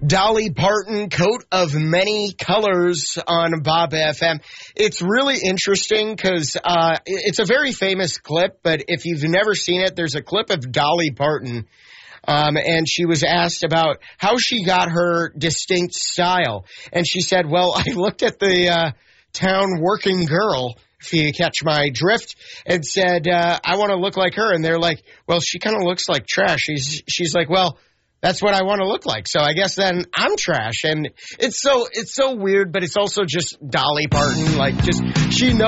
Dolly Parton, Coat of Many Colors on Bob FM. It's really interesting because it's a very famous clip, but if you've never seen it, there's a clip of Dolly Parton, and she was asked about how she got her distinct style. And she said, well, I looked at the town working girl, if you catch my drift, and said, I want to look like her. And they're like, well, she kind of looks like trash. She's like, well, that's what I want to look like. So I guess then I'm trash. And it's so weird, but it's also just Dolly Parton. Like, just, she knows.